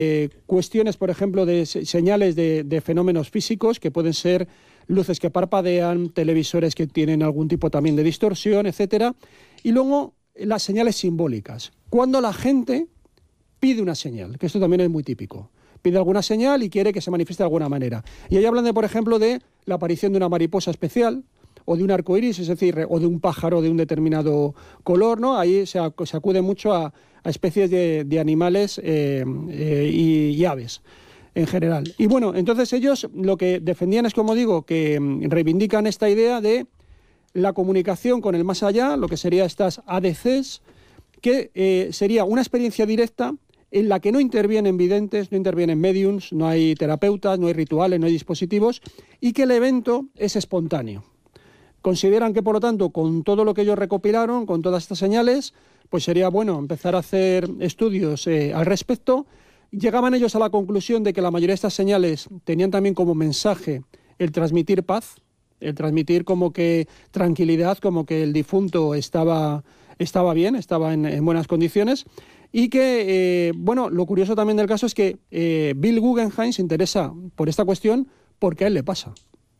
cuestiones, por ejemplo, de señales de fenómenos físicos, que pueden ser luces que parpadean, televisores que tienen algún tipo también de distorsión, etcétera. Y luego las señales simbólicas. Cuando la gente pide una señal, que esto también es muy típico. Pide alguna señal y quiere que se manifieste de alguna manera. Y ahí hablan, por ejemplo, de la aparición de una mariposa especial, o de un arco iris, es decir, o de un pájaro de un determinado color, ¿no? Ahí se acude mucho a especies de animales y aves en general. Y bueno, entonces ellos lo que defendían es, como digo, que reivindican esta idea de la comunicación con el más allá, lo que sería estas ADCs, que sería una experiencia directa en la que no intervienen videntes, no intervienen mediums, no hay terapeutas, no hay rituales, no hay dispositivos, y que el evento es espontáneo. Consideran que, por lo tanto, con todo lo que ellos recopilaron, con todas estas señales, pues sería bueno empezar a hacer estudios al respecto. Llegaban ellos a la conclusión de que la mayoría de estas señales tenían también como mensaje el transmitir paz, el transmitir como que tranquilidad, como que el difunto estaba bien, estaba en buenas condiciones. Y que, bueno, lo curioso también del caso es que Bill Guggenheim se interesa por esta cuestión porque a él le pasa.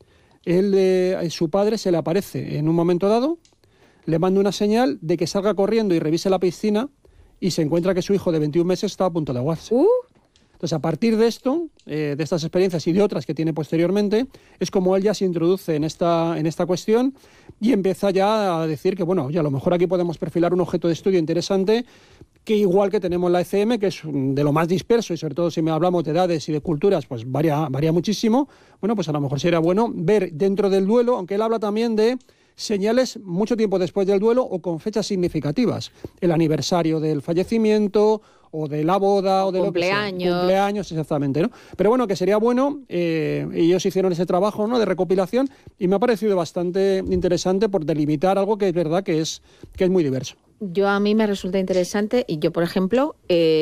Su padre se le aparece en un momento dado, le manda una señal de que salga corriendo y revise la piscina y se encuentra que su hijo de 21 meses está a punto de ahogarse. Entonces, a partir de esto, de estas experiencias y de otras que tiene posteriormente, es como él ya se introduce en esta cuestión y empieza ya a decir que, bueno, ya a lo mejor aquí podemos perfilar un objeto de estudio interesante, que igual que tenemos la ECM, que es de lo más disperso, y sobre todo si hablamos de edades y de culturas, pues varía muchísimo. Bueno, pues a lo mejor sería bueno ver dentro del duelo, aunque él habla también de señales mucho tiempo después del duelo o con fechas significativas. El aniversario del fallecimiento o de la boda o de cumpleaños. Lo que sea. Cumpleaños, exactamente, ¿no? Pero bueno, que sería bueno, ellos hicieron ese trabajo, ¿no?, de recopilación, y me ha parecido bastante interesante por delimitar algo que es verdad que es muy diverso. A mí me resulta interesante, y yo, por ejemplo,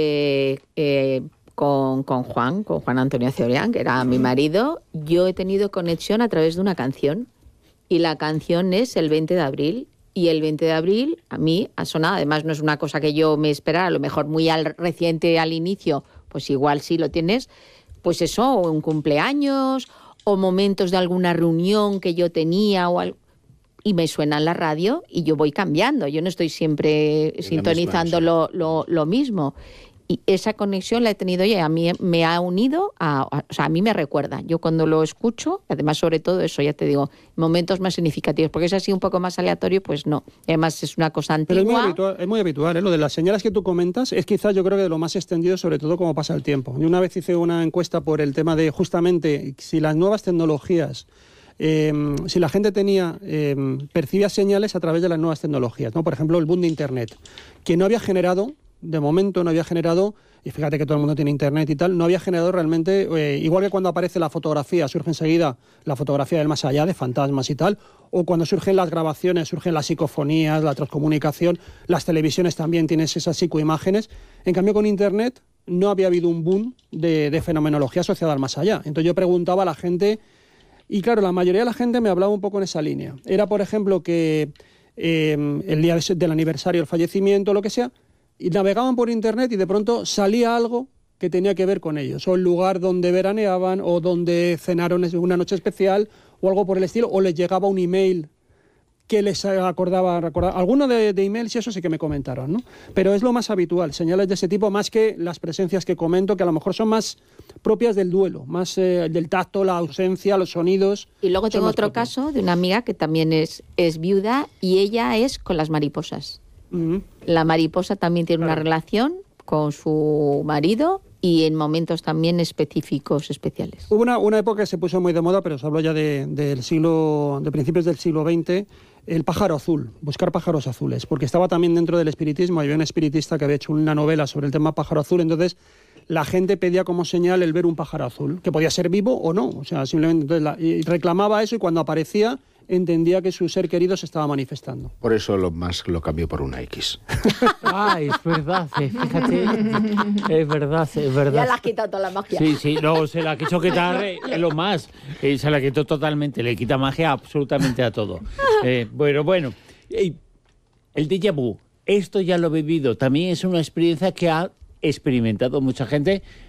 con Juan Antonio Cebrián, que era mi marido, yo he tenido conexión a través de una canción, y la canción es el 20 de abril, y el 20 de abril a mí ha sonado, además no es una cosa que yo me esperara, a lo mejor muy reciente al inicio, pues igual sí lo tienes, pues eso, o un cumpleaños, o momentos de alguna reunión que yo tenía, o algo, y me suena en la radio y yo voy cambiando, yo no estoy siempre sintonizando lo mismo. Y esa conexión la he tenido yo, y a mí me ha unido, o sea, a mí me recuerda. Yo cuando lo escucho, además sobre todo eso, ya te digo, momentos más significativos, porque es así un poco más aleatorio, pues no. Además es una cosa antigua. Pero es muy habitual, ¿eh? Lo de las señales que tú comentas es quizás, yo creo, que de lo más extendido, sobre todo como pasa el tiempo. Yo una vez hice una encuesta por el tema de justamente si las nuevas tecnologías, si la gente percibía señales a través de las nuevas tecnologías, ¿no? Por ejemplo, el boom de Internet, que no había generado, de momento no había generado, y fíjate que todo el mundo tiene Internet y tal, no había generado realmente, igual que cuando aparece la fotografía, surge enseguida la fotografía del más allá, de fantasmas y tal, o cuando surgen las grabaciones, surgen las psicofonías, la transcomunicación, las televisiones también tienes esas psicoimágenes. En cambio, con Internet no había habido un boom de fenomenología asociada al más allá. Entonces yo preguntaba a la gente, y claro, la mayoría de la gente me hablaba un poco en esa línea. Era, por ejemplo, que el día del aniversario, el fallecimiento, lo que sea, y navegaban por Internet y de pronto salía algo que tenía que ver con ellos, o el lugar donde veraneaban, o donde cenaron una noche especial, o algo por el estilo, o les llegaba un email que les acordaba. Algunos de emails y eso sí que me comentaron, ¿no? Pero es lo más habitual, señales de ese tipo, más que las presencias que comento, que a lo mejor son más propias del duelo, más del tacto, la ausencia, los sonidos. Y luego tengo otro caso de una amiga que también es viuda, y ella es con las mariposas. Uh-huh. La mariposa también tiene una relación con su marido, y en momentos también específicos, especiales. Hubo una época que se puso muy de moda, pero os hablo ya de principios del siglo XX, el pájaro azul, buscar pájaros azules, porque estaba también dentro del espiritismo. Había un espiritista que había hecho una novela sobre el tema pájaro azul, entonces la gente pedía como señal el ver un pájaro azul, que podía ser vivo o no, o sea, simplemente y reclamaba eso, y cuando aparecía entendía que su ser querido se estaba manifestando. Por eso Elon Musk lo cambió por una X. Es verdad, fíjate. Es verdad. Ya le has quitado toda la magia. Sí, no, se la quiso quitar Elon Musk. Se la quitó totalmente, le quita magia absolutamente a todo. Bueno. El déjà vu, esto ya lo he vivido. También es una experiencia que ha experimentado mucha gente